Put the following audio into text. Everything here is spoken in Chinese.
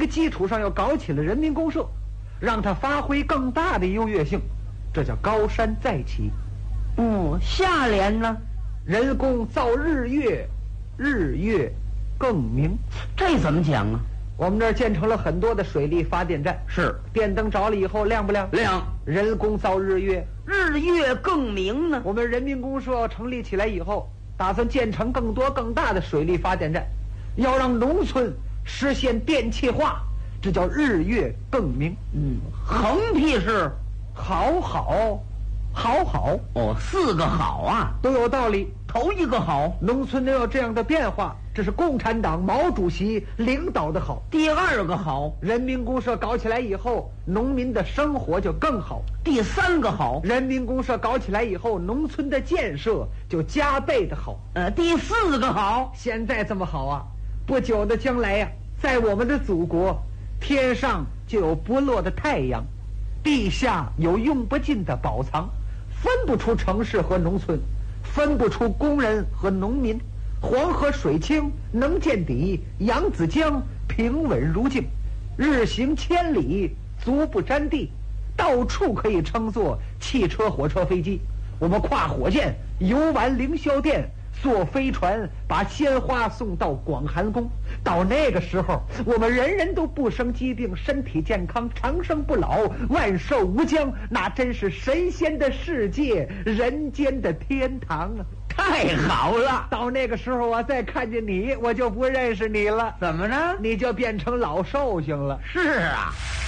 个基础上又搞起了人民公社，让它发挥更大的优越性，这叫高山再起。 下联呢？ 人工造日月，日月更明。 这怎么讲啊？ 我们这儿建成了很多的水力发电站， 是电灯着了以后亮不亮？ 亮。 人工造日月， 日月更明呢？ 我们人民公社成立起来以后，打算建成更多更大的水力发电站，要让农村实现电气化，这叫日月更明。 横批是好好好好。 4个好啊， 都有道理。 头一个好， 农村能有这样的变化，这是共产党毛主席领导的好。 第2个好， 人民公社搞起来以后，农民的生活就更好。 第3个好， 人民公社搞起来以后，农村的建设就加倍的好。 第4个好， 现在这么好啊，不久的将来呀，在我们的祖国，天上就有不落的太阳，地下有用不尽的宝藏，分不出城市和农村，分不出工人和农民。黄河水清能见底，扬子江平稳如镜，日行千里足不沾地，到处可以称作汽车、火车、飞机。我们跨火箭，游玩凌霄殿，坐飞船把鲜花送到广寒宫。到那个时候，我们人人都不生疾病，身体健康，长生不老，万寿无疆，那真是神仙的世界，人间的天堂啊！ 太好了！ 到那个时候我再看见你，我就不认识你了。 怎么着？ 你就变成老寿星了。 是啊。